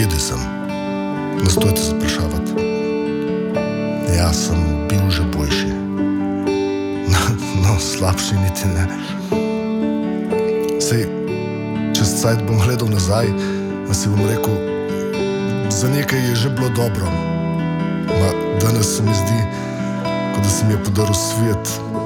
Kjede sem? Ne stojte zaprašavati. Ja, sem bil že boljši. No, slabši niti ne. Sej, čez cajt bom gledal nazaj, a si bom rekel, za nekaj je že bilo dobro. Ma danes se mi zdi, kot da se mi je podaril svet,